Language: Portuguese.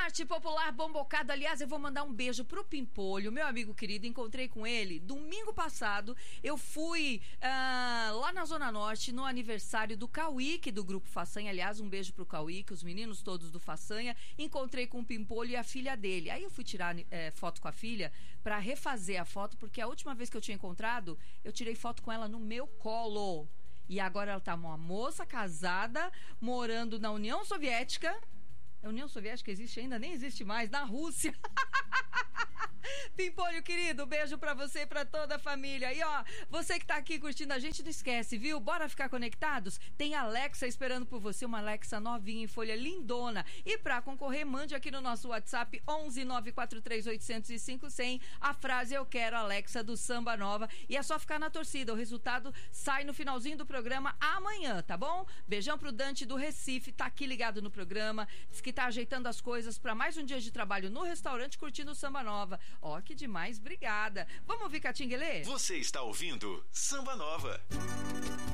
Norte, popular bombocado. Aliás, eu vou mandar um beijo pro Pimpolho, meu amigo querido. Encontrei com ele domingo passado. Eu fui lá na Zona Norte, no aniversário do Cauíque, do Grupo Façanha. Aliás, um beijo pro Cauíque, os meninos todos do Façanha. Encontrei com o Pimpolho e a filha dele. Aí eu fui tirar foto com a filha pra refazer a foto, porque a última vez que eu tinha encontrado, eu tirei foto com ela no meu colo. E agora ela tá uma moça casada, morando na União Soviética. A União Soviética existe ainda? Nem existe mais, na Rússia. Pimpolho, querido, beijo pra você e pra toda a família. E ó, você que tá aqui curtindo a gente, não esquece, viu? Bora ficar conectados? Tem a Alexa esperando por você, uma Alexa novinha em folha lindona. E pra concorrer, mande aqui no nosso WhatsApp 11 943 805 100 a frase "Eu quero Alexa" do Samba Nova. E é só ficar na torcida, o resultado sai no finalzinho do programa amanhã, tá bom? Beijão pro Dante do Recife, tá aqui ligado no programa, diz que tá ajeitando as coisas pra mais um dia de trabalho no restaurante curtindo o Samba Nova. Ó, que demais, obrigada. Vamos ouvir Catinguelê? Você está ouvindo Samba Nova.